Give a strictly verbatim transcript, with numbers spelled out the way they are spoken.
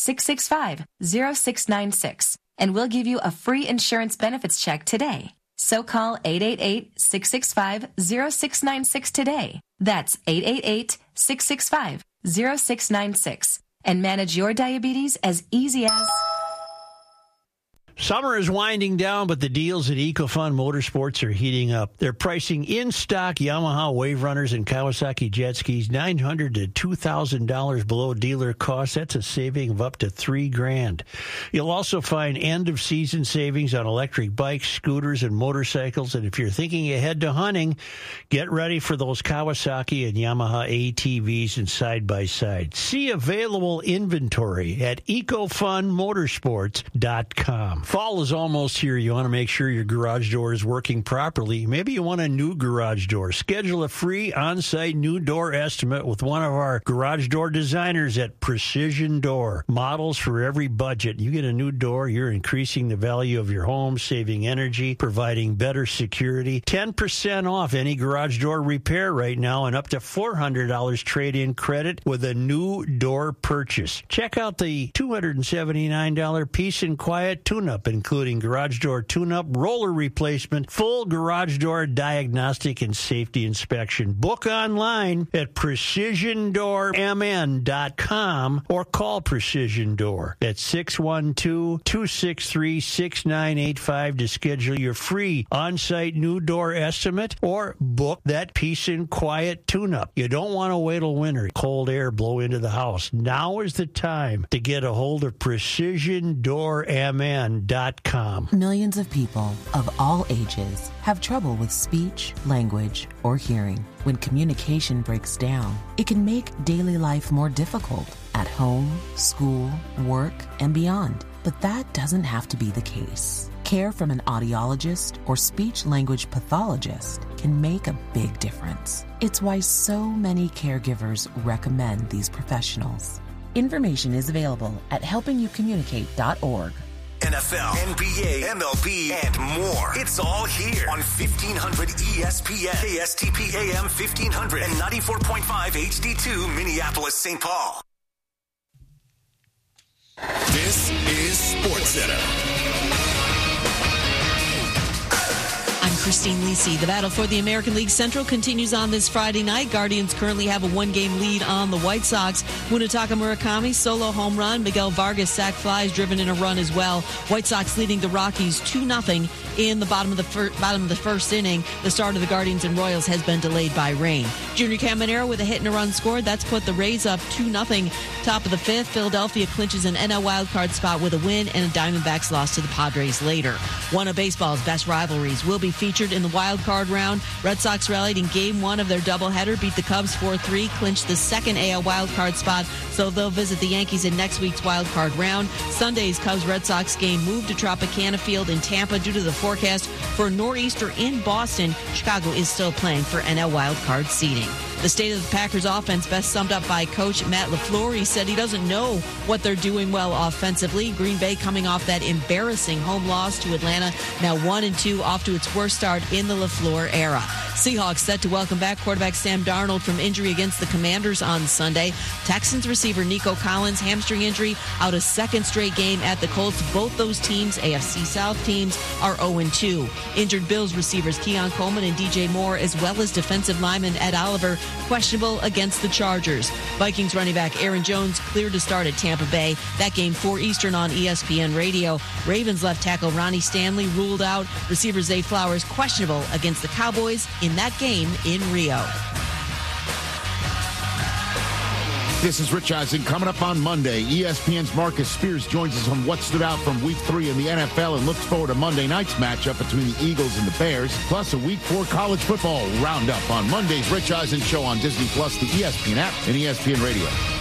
six six five, zero six nine six, and we'll give you a free insurance benefits check today. So call eight eight eight, six six five, zero six nine six today. That's eight eight eight, six six five, zero six nine six. And manage your diabetes as easy as... Summer is winding down, but the deals at EcoFun Motorsports are heating up. They're pricing in-stock Yamaha Wave Runners and Kawasaki jet skis nine hundred dollars to two thousand dollars below dealer cost. That's a saving of up to three grand. You'll also find end-of-season savings on electric bikes, scooters, and motorcycles. And if you're thinking ahead to hunting, get ready for those Kawasaki and Yamaha A T Vs and side-by-side. See available inventory at eco fun motorsports dot com. Fall is almost here. You want to make sure your garage door is working properly. Maybe you want a new garage door. Schedule a free on-site new door estimate with one of our garage door designers at Precision Door. Models for every budget. You get a new door, you're increasing the value of your home, saving energy, providing better security. ten percent off any garage door repair right now and up to four hundred dollars trade-in credit with a new door purchase. Check out the two hundred seventy-nine dollars Peace and Quiet tune-up, including garage door tune-up, roller replacement, full garage door diagnostic and safety inspection. Book online at precision door m n dot com or call Precision Door at six one two, two six three, six nine eight five to schedule your free on-site new door estimate or book that Peace and Quiet tune-up. You don't want to wait till winter, cold air blow into the house. Now is the time to get a hold of precision door m n dot com. Millions of people of all ages have trouble with speech, language, or hearing. When communication breaks down, it can make daily life more difficult at home, school, work, and beyond. But that doesn't have to be the case. Care from an audiologist or speech-language pathologist can make a big difference. It's why so many caregivers recommend these professionals. Information is available at helping you communicate dot org. N F L, N B A, M L B, and more. It's all here on fifteen hundred E S P N, K S T P A M fifteen hundred, and ninety-four point five H D two, Minneapolis, Saint Paul. This is SportsCenter. I'm Christine Lisi. The battle for the American League Central continues on this Friday night. Guardians currently have a one-game lead on the White Sox. Munetaka Murakami, solo home run. Miguel Vargas, sac flies, driven in a run as well. White Sox leading the Rockies two nothing in the bottom of the fir- bottom of the first inning. The start of the Guardians and Royals has been delayed by rain. Junior Caminero with a hit and a run scored. That's put the Rays up two nothing. Top of the fifth, Philadelphia clinches an N L wildcard spot with a win, and a Diamondbacks loss to the Padres later. One of baseball's best rivalries will be featured in the wild card round. Red Sox rallied in game one of their doubleheader, beat the Cubs four three, clinched the second A L wild card spot, so they'll visit the Yankees in next week's wild card round. Sunday's Cubs-Red Sox game moved to Tropicana Field in Tampa due to the forecast for a nor'easter in Boston. Chicago is still playing for N L wild card seeding. The state of the Packers offense best summed up by coach Matt LaFleur. He said he doesn't know what they're doing well offensively. Green Bay coming off that embarrassing home loss to Atlanta, now one and two, off to its worst start in the LaFleur era. Seahawks set to welcome back quarterback Sam Darnold from injury against the Commanders on Sunday. Texans receiver Nico Collins, hamstring injury, out a second straight game at the Colts. Both those teams, A F C South teams, are oh and two. Injured Bills receivers Keon Coleman and D J Moore, as well as defensive lineman Ed Oliver, questionable against the Chargers. Vikings running back Aaron Jones cleared to start at Tampa Bay. That game four Eastern on E S P N Radio. Ravens left tackle Ronnie Stanley ruled out. Receiver Zay Flowers questionable against the Cowboys in that game in Rio. This is Rich Eisen. Coming up on Monday, E S P N's Marcus Spears joins us on what stood out from week three in the N F L and looks forward to Monday night's matchup between the Eagles and the Bears, plus a week four college football roundup on Monday's Rich Eisen Show on Disney Plus, the E S P N app, and E S P N Radio.